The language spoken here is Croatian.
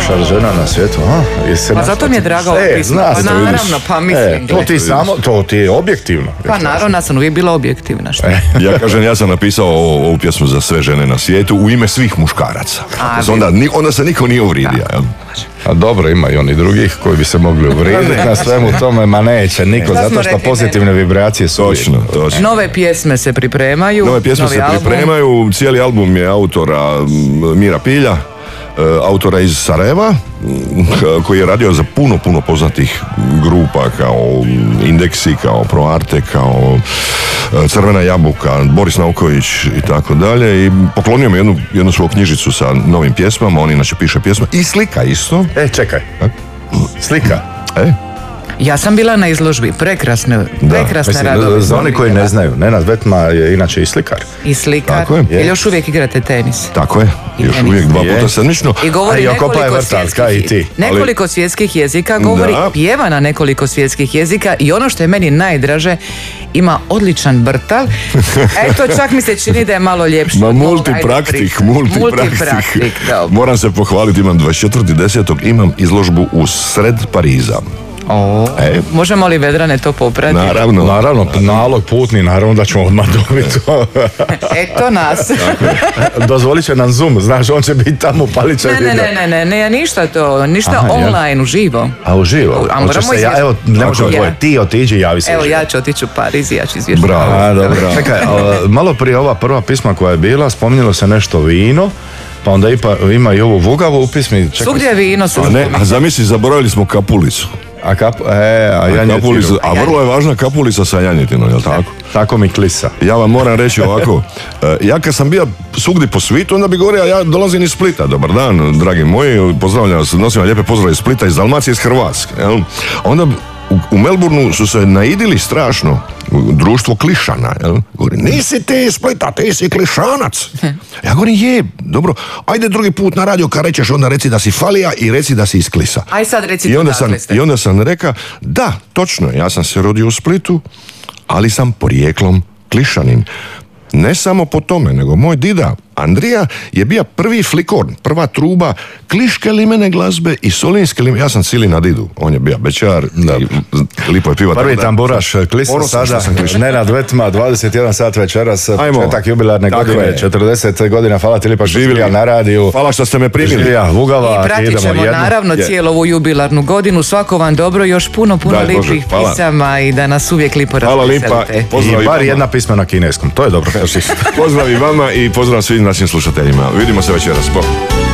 najljepša žena na svijetu. Pa zato mi je drago ovo pismo. Pa naravno, pa mislim. To ti je objektivno. Pa naravno, ja sam uvijek bila objektivna. Ja kažem, ja sam napisao ovu pjesmu za sve žene na svijetu u ime svih muškaraca. Onda se niko nije uvridio. A dobro, ima i oni drugih koji bi se mogli uvrijediti na svemu tome, ma neće niko, zato što pozitivne vibracije su točno. Nove pjesme se pripremaju. Cijeli album je autora Mira Pilja, autora iz Sarajeva, koji je radio za puno poznatih grupa kao Indeksi, kao ProArte, kao Crvena jabuka, Boris Nauković i tako dalje, i poklonio mi jednu svoju knjižicu sa novim pjesmama. On inače piše pjesme i slika isto. Čekaj, slika? Ja sam bila na izložbi, prekrasne radovi. Za oni koji ne znaju, Nenad Vetma je inače i slikar. I slikar. I još uvijek igrate tenis. Tako je, još uvijek 2 puta sedmično. I govori nekoliko svjetskih jezika, pjeva na nekoliko svjetskih jezika, i ono što je meni najdraže, ima odličan brtal. Eto, čak mi se čini da je malo ljepši. Multipraktik. Moram se pohvaliti, imam 24.10. imam izložbu u sred Pariza. Možemo li, Vedrane, to popratiti? Naravno, nalog putni, naravno da ćemo odmah dobiti to. Eto nas. Dozvolit će nam Zoom, znaš, on će biti tamo, palit će video. Ne, ništa online, uživo. A uživo? A moramo evo, ne možemo dvoje, ti otiđi, javi se. Evo, ja ću otići u Pariz i ja ću izvještiti. Bravo. Čekaj, malo prije ova prva pisma koja je bila, spominjalo se nešto vino, pa onda ima i ovu vugavu u pismi. Svugdje je vino. A zamisli, zaboravili smo kapulicu. A vrlo je važna kapulica sa janjetinom, jel tako? Tako mi klisa. Ja vam moram reći ovako, ja kad sam bio svugdje po svijetu, onda bi govorio, ja dolazim iz Splita, dobar dan, dragi moji, pozdravljam vas, nosim vam lijepe pozdrave iz Splita, iz Dalmacije, iz Hrvatske. Onda u Melbourneu su se naidili strašno, društvo klišana, jel? Govori, nisi ti iz Splita, ti si klišanac. Ja govorim, dobro, ajde drugi put na radio, kad rećeš, onda reci da si falija i reci da si iz Klisa. Aj sad reci I onda sam rekao, da, točno, ja sam se rodio u Splitu, ali sam porijeklom klišanin. Ne samo po tome, nego moj dida Andrija je bio prvi flikorn, prva truba kliške limene glazbe i solinske limene. Ja sam cili na didu, on je bio bečar i lipo je piva. Prvi tamburaš Klisa sada, Nenad Vetma, 21 sat večeras, četak jubilarne godine, 40 godina, hvala ti lipa življa na radiju. Hvala što ste me primili. I pratit ćemo naravno cijelu ovu jubilarnu godinu, svako vam dobro, još puno lipih pisama i da nas uvijek lipo razveselite. Hvala lipa, i bar jedna pisma na kineskom, to je dobro. Pozdrav i vama i pozdrav svim našim slušateljima. Vidimo se večeras.